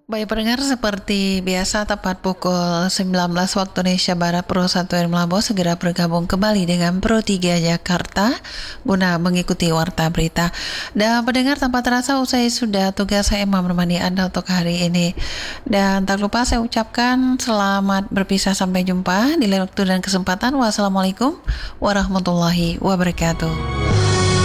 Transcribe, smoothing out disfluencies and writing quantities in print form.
Baik pendengar, seperti biasa tepat pukul 19 waktu Indonesia Barat, Pro 1 Mlabo segera bergabung kembali dengan Pro 3 Jakarta guna mengikuti Warta Berita. Dan pendengar, tanpa terasa usai sudah tugas saya menemani Anda untuk hari ini. Dan tak lupa saya ucapkan selamat berpisah, sampai jumpa di lain waktu dan kesempatan. Wassalamualaikum warahmatullahi wabarakatuh.